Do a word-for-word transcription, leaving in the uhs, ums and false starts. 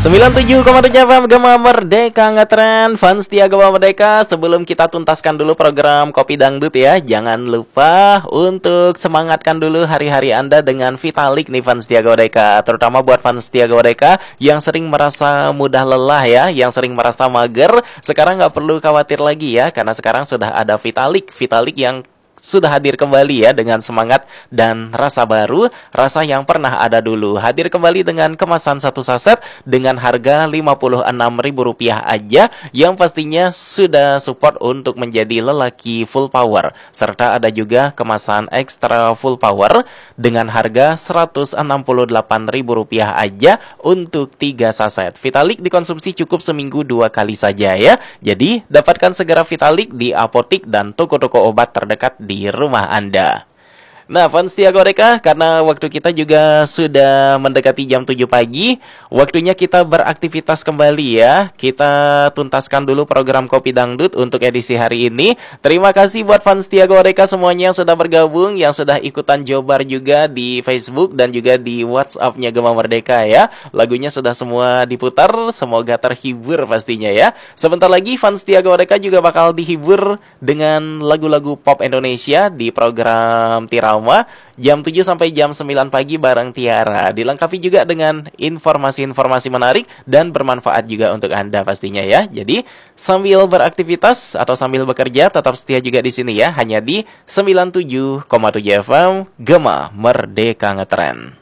sembilan puluh tujuh koma tujuh F M Gema Merdeka ngetren, fans setia Gema Merdeka. Sebelum kita tuntaskan dulu program Kopi Dangdut ya, jangan lupa untuk semangatkan dulu hari-hari Anda dengan Vitalik nih fans setia Gema Merdeka. Terutama buat fans setia Gema Merdeka yang sering merasa mudah lelah ya, yang sering merasa mager. Sekarang nggak perlu khawatir lagi ya, karena sekarang sudah ada Vitalik. Vitalik yang sudah hadir kembali ya dengan semangat dan rasa baru, rasa yang pernah ada dulu. Hadir kembali dengan kemasan satu saset dengan harga lima puluh enam ribu rupiah aja, yang pastinya sudah support untuk menjadi lelaki full power. Serta ada juga kemasan ekstra full power dengan harga seratus enam puluh delapan ribu rupiah aja untuk tiga saset. Vitalik dikonsumsi cukup seminggu dua kali saja ya. Jadi dapatkan segera Vitalik di apotik dan toko-toko obat terdekat di rumah Anda. Nah, fans setia Gema Merdeka, karena waktu kita juga sudah mendekati jam tujuh pagi, waktunya kita beraktivitas kembali ya. Kita tuntaskan dulu program Kopi Dangdut untuk edisi hari ini. Terima kasih buat fans setia Gema Merdeka semuanya yang sudah bergabung, yang sudah ikutan jobar juga di Facebook dan juga di WhatsApp-nya Gema Merdeka ya. Lagunya sudah semua diputar, semoga terhibur pastinya ya. Sebentar lagi fans setia Gema Merdeka juga bakal dihibur dengan lagu-lagu pop Indonesia di program Tirama jam tujuh sampai jam sembilan pagi bareng Tiara. Dilengkapi juga dengan informasi-informasi menarik dan bermanfaat juga untuk Anda pastinya ya. Jadi sambil beraktivitas atau sambil bekerja tetap setia juga di sini ya, hanya di sembilan puluh tujuh koma tujuh F M Gema Merdeka Ngetren.